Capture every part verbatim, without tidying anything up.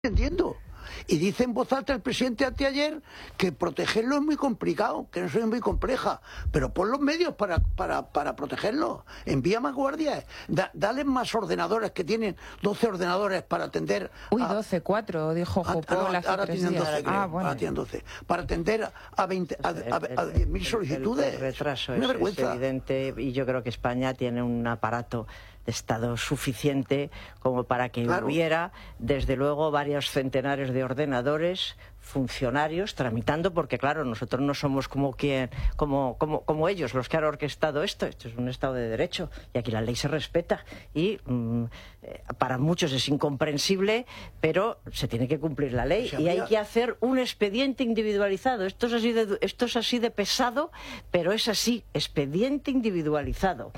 entiendo. Y dice en voz alta el presidente anteayer que protegerlo es muy complicado, que no es muy compleja, pero pon los medios para, para, para protegerlo. Envía más guardias, da, dale más ordenadores, que tienen doce ordenadores para atender... Uy, a, doce, cuatro, dijo Jopó a, no, hace ahora tres tienen días. doce, creo, Ah, bueno. ahora tienen doce. Para atender a veinte, a, a, a diez mil solicitudes. El, el retraso Una es, vergüenza. es evidente, y yo creo que España tiene un aparato de Estado suficiente como para que claro. hubiera, desde luego, varios centenares de ordenadores, funcionarios tramitando, porque claro, nosotros no somos como quien, como, como, como ellos, los que han orquestado esto. Esto es un Estado de Derecho y aquí la ley se respeta y mmm, para muchos es incomprensible, pero se tiene que cumplir la ley y hay que hacer un expediente individualizado. Esto es así de, esto es así de pesado, pero es así, expediente individualizado.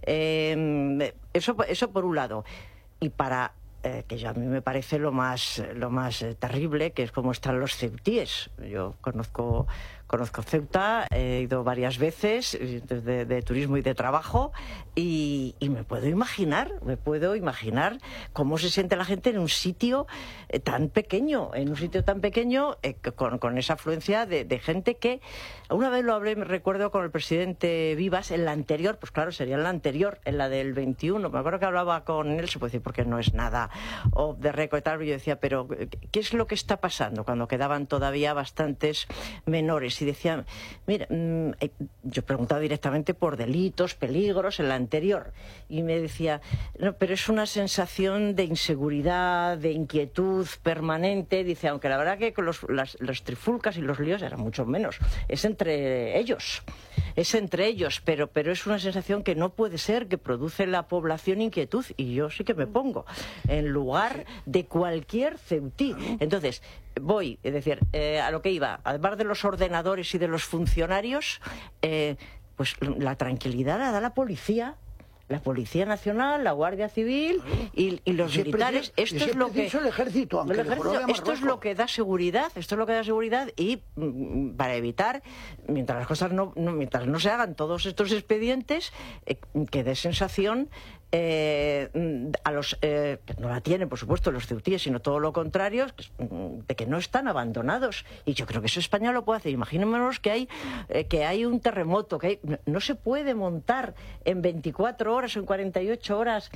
Eh, eso, eso por un lado. Y para eh, que ya a mí me parece lo más, lo más eh, terrible, que es cómo están los ceutíes. Yo conozco, conozco Ceuta, he ido varias veces de, de turismo y de trabajo y, y me puedo imaginar, me puedo imaginar cómo se siente la gente en un sitio eh, tan pequeño, en un sitio tan pequeño eh, con, con esa afluencia de, de gente que una vez lo hablé, me recuerdo con el presidente Vivas en la anterior, pues claro, sería en la anterior, en la del veintiuno, me acuerdo que hablaba con él, se puede decir porque no es nada off the record y tal, yo decía, pero ¿qué es lo que está pasando? Cuando quedaban todavía bastantes menores y decía, mira, mmm, yo preguntaba directamente por delitos, peligros en la anterior y me decía, no, pero es una sensación de inseguridad, de inquietud permanente, dice, aunque la verdad que con los, las, las trifulcas y los líos eran mucho menos, es entre ellos, es entre ellos, pero, pero es una sensación que no puede ser, que produce en la población inquietud y yo sí que me pongo en lugar de cualquier ceutí. Entonces, voy, es decir, eh, a lo que iba, además de los ordenadores y de los funcionarios, eh, pues la tranquilidad la da la policía. La Policía Nacional, la Guardia Civil y, y los militares. Esto es lo que el ejército, aunque el ejército, esto es lo que da seguridad, esto es lo que da seguridad y mm, para evitar, mientras las cosas no, no, mientras no se hagan todos estos expedientes, eh, que dé sensación eh, a los eh, que no la tienen, por supuesto, los ceutíes, sino todo lo contrario, de que no están abandonados. Y yo creo que eso España lo puede hacer. Imaginémonos que hay eh, que hay un terremoto, que hay, no, no se puede montar en veinticuatro horas o en cuarenta y ocho horas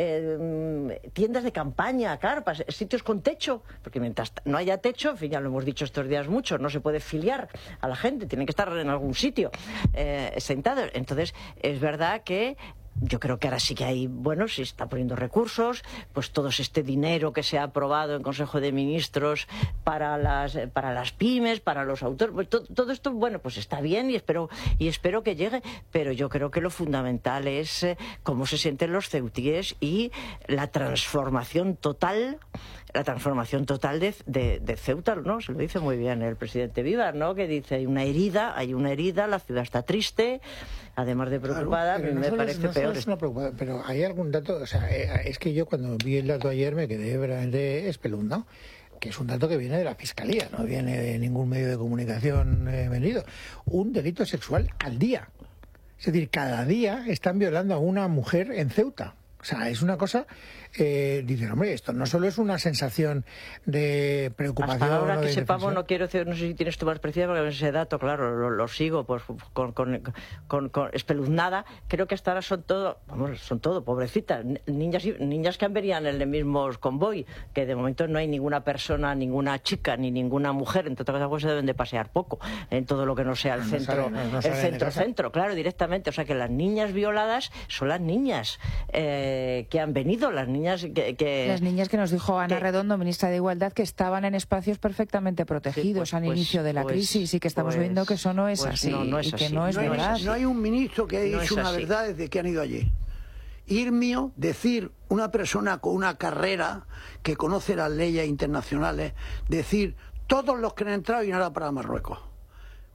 eh, tiendas de campaña, carpas, sitios con techo, porque mientras no haya techo, en fin, ya lo hemos dicho estos días mucho, no se puede filiar a la gente, tienen que estar en algún sitio eh, sentados. Entonces, es verdad que yo creo que ahora sí que hay, bueno, se está poniendo recursos, pues todo este dinero que se ha aprobado en Consejo de Ministros para las para las pymes, para los autores, pues todo, todo esto, bueno, pues está bien y espero y espero que llegue, pero yo creo que lo fundamental es eh, cómo se sienten los ceutíes y la transformación total, la transformación total de, de, de Ceuta, ¿no? Se lo dice muy bien el presidente Vivas, ¿no? Que dice, hay una herida, hay una herida, la ciudad está triste, además de preocupada, claro, a mí no me parece no peor. Es una preocupación, pero hay algún dato, o sea, es que yo cuando vi el dato ayer me quedé verdaderamente espeluznado, que es un dato que viene de la Fiscalía, no viene de ningún medio de comunicación eh, vendido. Un delito sexual al día. Es decir, cada día están violando a una mujer en Ceuta. O sea, es una cosa, eh, dicen, hombre, esto no solo es una sensación de preocupación. Hasta ahora o que de sepamos, defensión. no quiero decir, no sé si tienes tú más precisa, porque ese dato, claro, lo, lo sigo pues, con, con, con, con espeluznada. Creo que hasta ahora son todo, vamos, son todo, pobrecitas, niñas, niñas que han venido en el mismo convoy, que de momento no hay ninguna persona, ninguna chica, ni ninguna mujer, entre otras cosas, deben de pasear poco, en todo lo que no sea el no centro, saben, no, no el centro, centro, claro, directamente. O sea, que las niñas violadas son las niñas eh, que han venido, las niñas que, que... Las niñas que nos dijo Ana que... Redondo, ministra de Igualdad, que estaban en espacios perfectamente protegidos sí, pues, al pues, inicio de la pues, crisis y que estamos pues, viendo que eso no es pues así no, no es y que así. no es no verdad. Hay, no hay un ministro que haya no dicho una verdad desde que han ido allí. Irmio, decir una persona con una carrera que conoce las leyes internacionales, decir todos los que han entrado y nada para Marruecos.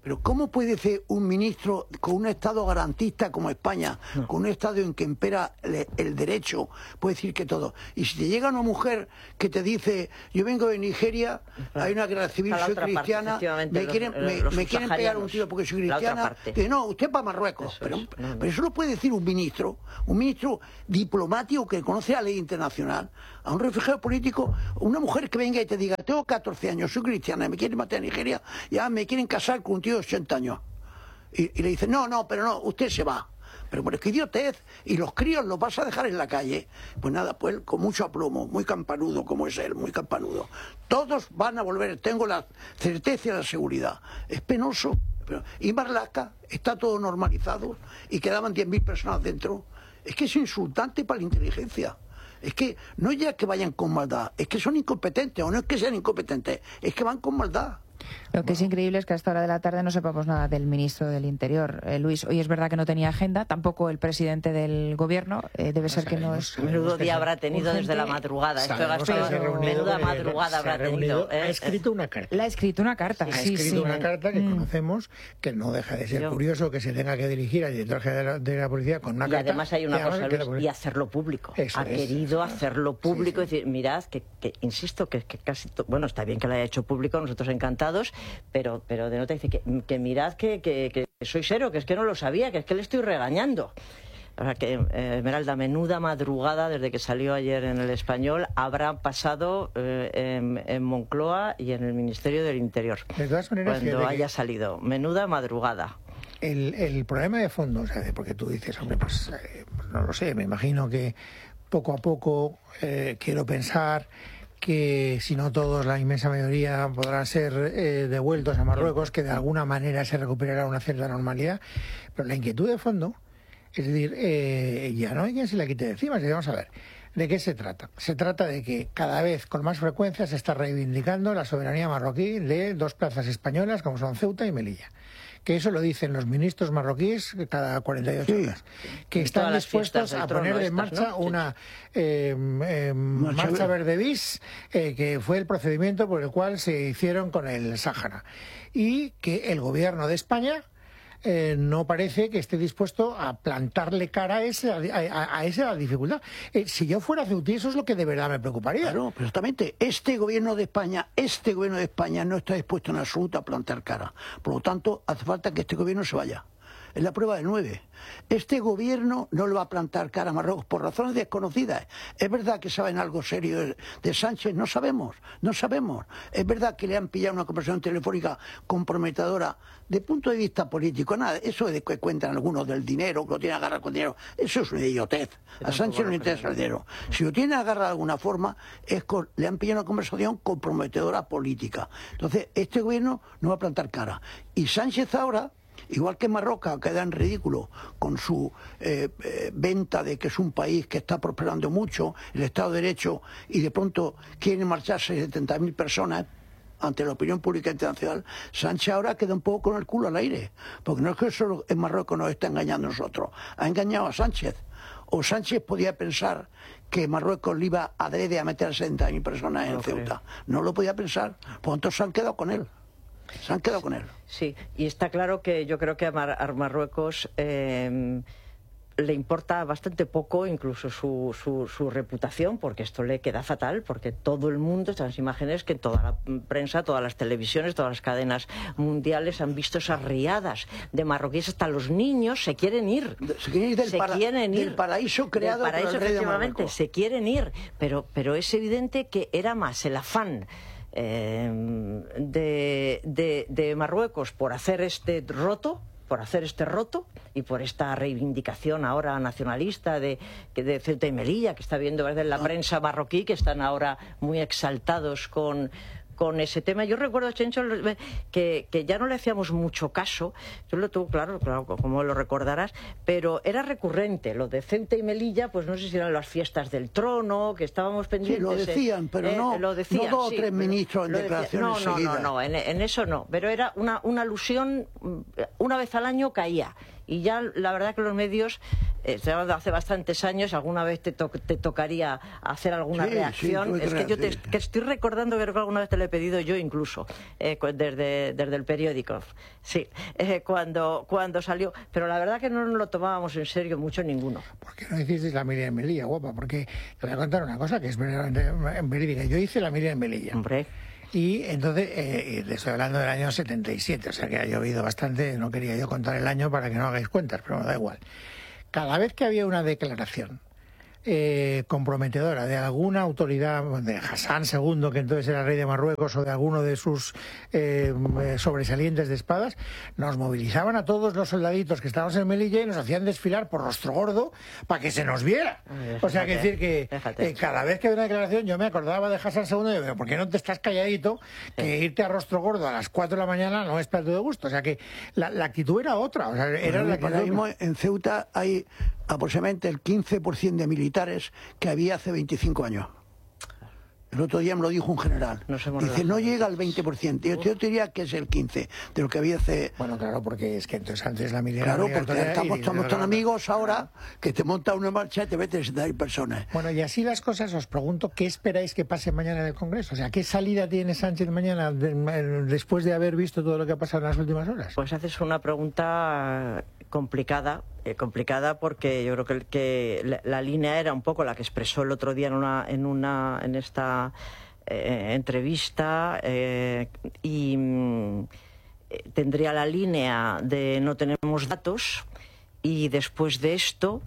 Pero ¿cómo puede ser un ministro con un Estado garantista como España, no. con un Estado en que impera el, el derecho, puede decir que todo? Y si te llega una mujer que te dice, yo vengo de Nigeria, claro. hay una guerra civil, soy cristiana, parte, me, los, quieren, me, me quieren pegar un tiro porque soy cristiana, que no, usted para Marruecos. Eso pero, es, no, no. pero eso lo puede decir un ministro, un ministro diplomático que conoce la ley internacional, a un refugiado político, una mujer que venga y te diga, tengo catorce años, soy cristiana, me quieren matar en Nigeria, ya me quieren casar con un tío de ochenta años. Y, y le dice, no, no, pero no, usted se va. Pero por qué idiotez, y los críos los vas a dejar en la calle. Pues nada, pues con mucho aplomo, muy campanudo como es él, muy campanudo. Todos van a volver, tengo la certeza y la seguridad. Es penoso. Pero, y Marlaska está todo normalizado y quedaban diez mil personas dentro. Es que es insultante para la inteligencia. Es que no ya que vayan con maldad, es que son incompetentes, o no es que sean incompetentes, es que van con maldad. Lo que es increíble es que a esta hora de la tarde no sepamos nada del ministro del Interior. Eh, Luis, hoy es verdad que no tenía agenda, tampoco el presidente del gobierno. Eh, debe no ser que no es... Menudo día habrá tenido urgente, desde la madrugada. Esto pero, menuda madrugada habrá tenido. Eh, ha escrito una carta. La ha escrito una carta, sí. Ha sí, escrito sí. una carta que mm. conocemos, que no deja de ser Yo. curioso que se tenga que dirigir al director general de la, de la policía con una y carta. Y además hay una cosa, Luis, y hacerlo público. Eso ha es. querido hacerlo público y sí, sí. decir, mirad, que, que insisto, que, que casi... Bueno, está bien que lo haya hecho público, nosotros encantados, pero... pero de nota dice que, que mirad que, que, que soy cero, que es que no lo sabía, que es que le estoy regañando. O sea que, eh, Esmeralda, menuda madrugada desde que salió ayer en El Español habrá pasado eh, en, en Moncloa y en el Ministerio del Interior. De todas maneras, cuando haya salido. Menuda madrugada. El, el problema de fondo, o sea, porque tú dices, hombre, pues, eh, pues no lo sé, me imagino que poco a poco eh, quiero pensar que si no todos, la inmensa mayoría podrán ser eh, devueltos a Marruecos, que de alguna manera se recuperará una cierta normalidad, pero la inquietud de fondo, es decir, eh, ya no hay quien se la quite de encima. Vamos a ver, ¿de qué se trata? Se trata de que cada vez con más frecuencia se está reivindicando la soberanía marroquí de dos plazas españolas como son Ceuta y Melilla. Que eso lo dicen los ministros marroquíes cada cuarenta y ocho sí. horas, que están dispuestos a poner en marcha ¿no? una eh, eh, marcha verde bis, eh, que fue el procedimiento por el cual se hicieron con el Sáhara, y que el gobierno de España Eh, no parece que esté dispuesto a plantarle cara a, ese, a, a, a esa dificultad. Eh, si yo fuera ceutí, eso es lo que de verdad me preocuparía. Claro, pero exactamente. Este gobierno de España, este gobierno de España no está dispuesto en absoluto a plantar cara. Por lo tanto, hace falta que este gobierno se vaya. Es la prueba del nueve. Este gobierno no le va a plantar cara a Marruecos por razones desconocidas. Es verdad que saben algo serio de, de Sánchez, no sabemos, no sabemos. Es verdad que le han pillado una conversación telefónica comprometedora de punto de vista político. Nada, eso de que cuentan algunos del dinero, que lo tienen agarrado con dinero, eso es una idiotez. A Sánchez no le interesa el dinero. Si lo tiene agarrado de alguna forma, es con, le han pillado una conversación comprometedora política. Entonces, este gobierno no va a plantar cara. Y Sánchez ahora, igual que Marruecos, queda en ridículo con su eh, eh, venta de que es un país que está prosperando mucho, el Estado de Derecho, y de pronto quieren marcharse setenta mil personas ante la opinión pública internacional. Sánchez ahora queda un poco con el culo al aire, porque no es que solo en Marruecos nos está engañando a nosotros, ha engañado a Sánchez. O Sánchez podía pensar que Marruecos le iba adrede a meter a setenta mil personas en no Ceuta. Creo. No lo podía pensar, por lo tanto se han quedado con él. Se han quedado con él. Sí, y está claro que yo creo que a, Mar a Marruecos eh, le importa bastante poco incluso su, su, su reputación, porque esto le queda fatal, porque todo el mundo, estas imágenes que toda la prensa, todas las televisiones, todas las cadenas mundiales han visto esas riadas de marroquíes, hasta los niños se quieren ir. Se quieren ir del, se para, quieren ir, del paraíso creado del paraíso, por el rey de Marruecos. Se quieren ir, pero, pero es evidente que era más el afán Eh, de, de, de Marruecos por hacer este roto, por hacer este roto y por esta reivindicación ahora nacionalista de, de Ceuta y Melilla, que está viendo en la prensa marroquí, que están ahora muy exaltados con con ese tema. Yo recuerdo, Chencho, que, que ya no le hacíamos mucho caso, yo lo tuve claro, claro, como lo recordarás, pero era recurrente, lo de Ceuta y Melilla, pues no sé si eran las fiestas del trono, que estábamos pendientes. Sí, lo decían, pero eh, no, lo decían, no dos o sí, tres ministros en declaraciones no, no, seguidas. No, no, no, en, en eso no, pero era una, una alusión, una vez al año caía. Y ya la verdad que los medios, eh, hace bastantes años, alguna vez te, to te tocaría hacer alguna sí, reacción. Sí, es que yo te sí. que estoy recordando que creo que alguna vez te lo he pedido yo incluso, eh, desde, desde el periódico. Sí, eh, cuando, cuando salió. Pero la verdad que no nos lo tomábamos en serio mucho ninguno. ¿Por qué no hicisteis la Miriam en Melilla, guapa? Porque te voy a contar una cosa que es verídica. Yo hice la Miriam en Melilla. Hombre. Y entonces, eh, le estoy hablando del año setenta y siete, o sea que ha llovido bastante, no quería yo contar el año para que no hagáis cuentas, pero me da igual. Cada vez que había una declaración eh, comprometedora de alguna autoridad, de Hassan segundo, que entonces era rey de Marruecos, o de alguno de sus eh, sobresalientes de espadas, nos movilizaban a todos los soldaditos que estábamos en Melilla y nos hacían desfilar por Rostro Gordo para que se nos viera. Ay, o sea, que decir que eh, cada vez que había una declaración yo me acordaba de Hassan segundo y yo, pero ¿por qué no te estás calladito? Que irte a Rostro Gordo a las cuatro de la mañana no es plato de gusto. O sea, que la, la actitud era otra. O sea, era bueno, la actitud... Ahora mismo en Ceuta hay aproximadamente el quince por ciento de militares que había hace veinticinco años. El otro día me lo dijo un general. No Dice, no llega al veinte por ciento. Yo, yo te diría que es el quince por ciento de lo que había hace... Bueno, claro, porque es que entonces antes la militar... Claro, porque estamos, estamos tan amigos ahora que te monta una marcha y te metes de personas. Bueno, y así las cosas, os pregunto, ¿qué esperáis que pase mañana en el Congreso? O sea, ¿qué salida tiene Sánchez mañana de, después de haber visto todo lo que ha pasado en las últimas horas? Pues haces una pregunta complicada, eh, complicada porque yo creo que, que la, la línea era un poco la que expresó el otro día en una en una en esta eh, entrevista eh, y mm, tendría la línea de no tenemos datos y después de esto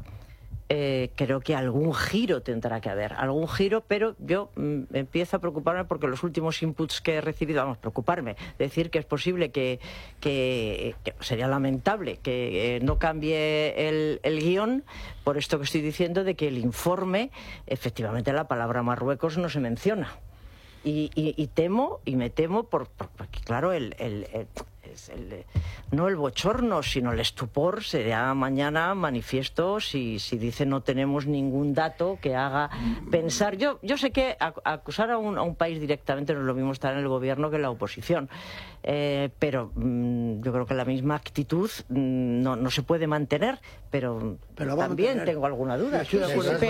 Eh, creo que algún giro tendrá que haber, algún giro, pero yo mm, empiezo a preocuparme porque los últimos inputs que he recibido, vamos, preocuparme, decir que es posible que, que, que sería lamentable que eh, no cambie el, el guión, por esto que estoy diciendo, de que el informe, efectivamente la palabra Marruecos no se menciona. Y, y, y temo, y me temo, por, por, porque claro, el... el, el El, no el bochorno, sino el estupor será mañana manifiesto si, si dice no tenemos ningún dato que haga pensar. Yo, yo sé que acusar a un, a un país directamente no es lo mismo estar en el gobierno que en la oposición, eh, pero mmm, yo creo que la misma actitud mmm, no, no se puede mantener, pero, pero también tengo alguna duda. Pero,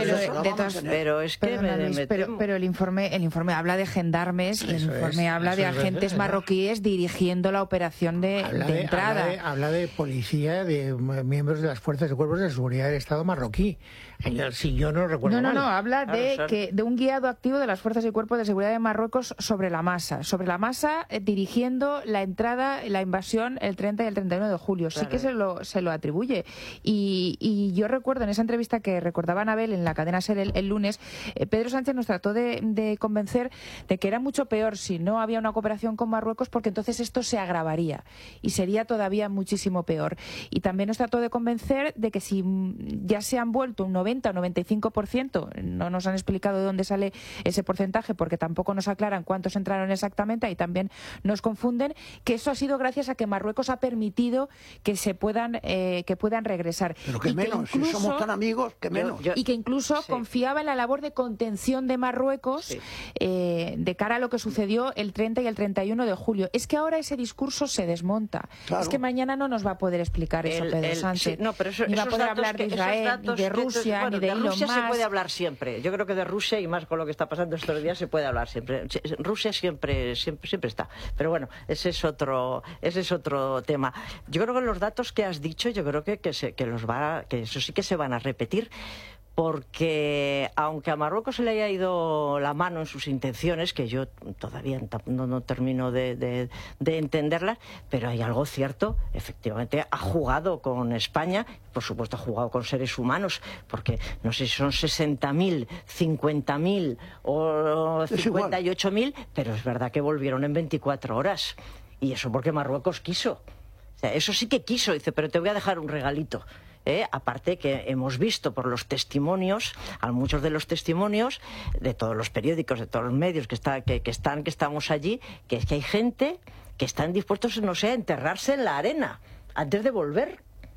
de todas, pero es que perdona, me, Luis, me pero, pero el informe el informe habla de gendarmes y el informe es, habla de agentes es, marroquíes dirigiendo la operación de, habla de, de entrada. Habla de, habla de policía, de miembros de las fuerzas y cuerpos de seguridad del Estado marroquí. Si yo no recuerdo No, no, mal. no, habla de, claro, que, de un guiado activo de las fuerzas y cuerpos de seguridad de Marruecos sobre la masa. Sobre la masa, eh, dirigiendo la entrada, la invasión el treinta y el treinta y uno de julio. Claro. Sí que se lo, se lo atribuye. Y, y yo recuerdo en esa entrevista que recordaba Anabel en la cadena SER el, el lunes, eh, Pedro Sánchez nos trató de, de convencer de que era mucho peor si no había una cooperación con Marruecos, porque entonces esto se agravaría y sería todavía muchísimo peor. Y también nos trató de convencer de que si ya se han vuelto un noventa o noventa y cinco por ciento, no nos han explicado de dónde sale ese porcentaje porque tampoco nos aclaran cuántos entraron exactamente y también nos confunden, que eso ha sido gracias a que Marruecos ha permitido que se puedan eh, que puedan regresar. Pero que y menos, que incluso, si somos tan amigos, que menos. Yo, yo, y que incluso sí. confiaba en la labor de contención de Marruecos sí. eh, de cara a lo que sucedió el treinta y el treinta y uno de julio. Es que ahora ese discurso se desmonta. Claro. Es que mañana no nos va a poder explicar eso el, Pedro el, Sánchez. Sí, no, pero eso, ni va a poder hablar que, de Israel, ni de Rusia, que, bueno, ni de, de Elon Rusia Musk. Se puede hablar siempre. Yo creo que de Rusia, y más con lo que está pasando estos días, se puede hablar siempre. Rusia siempre siempre siempre está. Pero bueno, ese es otro ese es otro tema. Yo creo que los datos que has dicho, yo creo que que, se, que los va que eso sí que se van a repetir. Porque aunque a Marruecos se le haya ido la mano en sus intenciones, que yo todavía no, no termino de, de, de entenderlas, pero hay algo cierto, efectivamente ha jugado con España, por supuesto ha jugado con seres humanos, porque no sé si son sesenta mil, cincuenta mil o cincuenta y ocho mil, pero es verdad que volvieron en veinticuatro horas, y eso porque Marruecos quiso. O sea, eso sí que quiso, dice, pero te voy a dejar un regalito. Eh, aparte que hemos visto por los testimonios, a muchos de los testimonios de todos los periódicos, de todos los medios que, está, que, que están, que estamos allí, que es que hay gente que están dispuestos, no sé, a enterrarse en la arena antes de volver.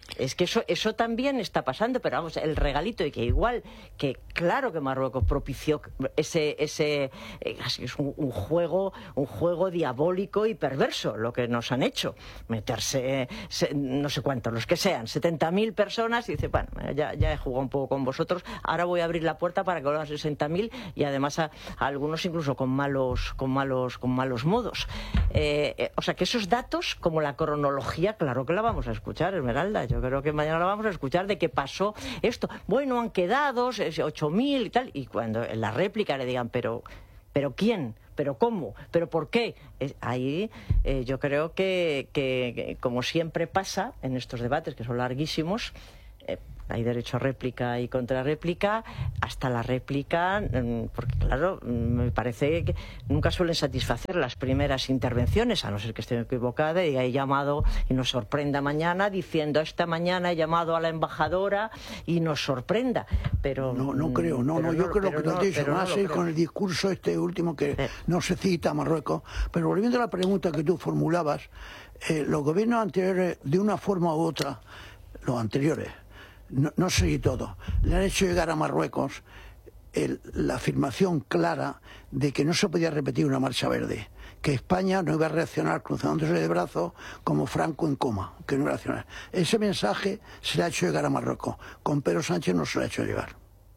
Es que eso, eso también está pasando, pero vamos, el regalito de que igual, que claro que Marruecos propició ese, ese eh, es un, un juego, un juego diabólico y perverso, lo que nos han hecho, meterse, se, no sé cuántos, los que sean, setenta mil personas, y dice, bueno, ya, ya he jugado un poco con vosotros, ahora voy a abrir la puerta para que vuelvan sesenta mil, y además a, a algunos incluso con malos, con malos, con malos modos. Eh, eh, o sea que esos datos, como la cronología, claro que la vamos a escuchar, Esmeralda. Yo creo que mañana lo vamos a escuchar de qué pasó esto. Bueno, han quedado ocho mil y tal, y cuando en la réplica le digan, pero, pero ¿quién? ¿Pero cómo? ¿Pero por qué? Ahí eh, yo creo que, que, que, como siempre pasa en estos debates, que son larguísimos, eh, hay derecho a réplica y contrarréplica, hasta la réplica, porque claro, me parece que nunca suelen satisfacer las primeras intervenciones, a no ser que esté equivocada y haya llamado y nos sorprenda mañana diciendo, esta mañana he llamado a la embajadora y nos sorprenda, pero... No, no creo, no, no, yo creo que lo has dicho, más con el discurso este último que eh. no se cita a Marruecos, pero volviendo a la pregunta que tú formulabas, eh, los gobiernos anteriores, de una forma u otra, los anteriores, No, no sé si todo, le han hecho llegar a Marruecos el, la afirmación clara de que no se podía repetir una marcha verde, que España no iba a reaccionar cruzándose de brazos como Franco en coma, que no iba a reaccionar. Ese mensaje se le ha hecho llegar a Marruecos, con Pedro Sánchez no se le ha hecho llegar.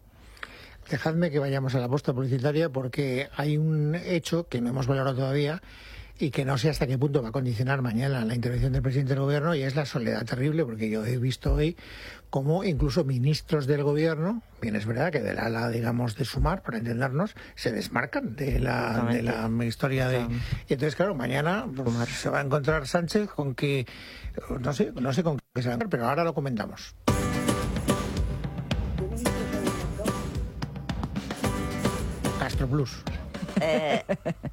Dejadme que vayamos a la posta publicitaria porque hay un hecho que no hemos valorado todavía y que no sé hasta qué punto va a condicionar mañana la intervención del presidente del gobierno, y es la soledad terrible, porque yo he visto hoy cómo incluso ministros del gobierno, bien es verdad que del ala, digamos, de Sumar, para entendernos, se desmarcan de la, de la historia de... Y entonces, claro, mañana pues, se va a encontrar Sánchez con que, no sé, no sé con qué se va a encontrar, pero ahora lo comentamos. Gastro Plus. Eh...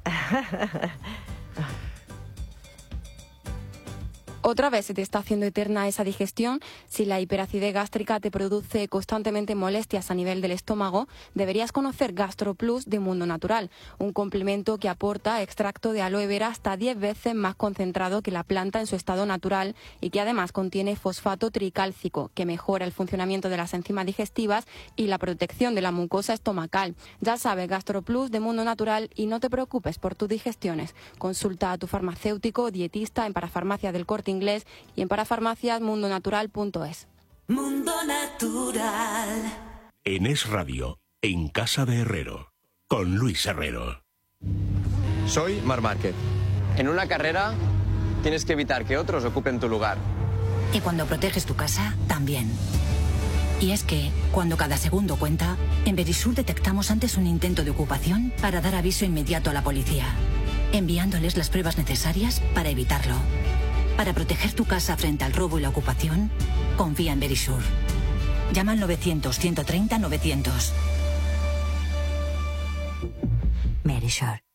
Otra vez se te está haciendo eterna esa digestión. Si la hiperacidez gástrica te produce constantemente molestias a nivel del estómago, deberías conocer Gastro Plus de Mundo Natural, un complemento que aporta extracto de aloe vera hasta diez veces más concentrado que la planta en su estado natural y que además contiene fosfato tricálcico, que mejora el funcionamiento de las enzimas digestivas y la protección de la mucosa estomacal. Ya sabes, Gastro Plus de Mundo Natural, y no te preocupes por tus digestiones. Consulta a tu farmacéutico o dietista en Parafarmacia del Corte Inglés y en parafarmacias mundo natural punto es. Mundo Natural. En Es Radio, en Casa de Herrero, con Luis Herrero. Soy Marc Márquez. En una carrera tienes que evitar que otros ocupen tu lugar. Y cuando proteges tu casa, también. Y es que, cuando cada segundo cuenta, en Verisur detectamos antes un intento de ocupación para dar aviso inmediato a la policía, enviándoles las pruebas necesarias para evitarlo. Para proteger tu casa frente al robo y la ocupación, confía en Verisur. Llama al novecientos, ciento treinta, novecientos. Verisur.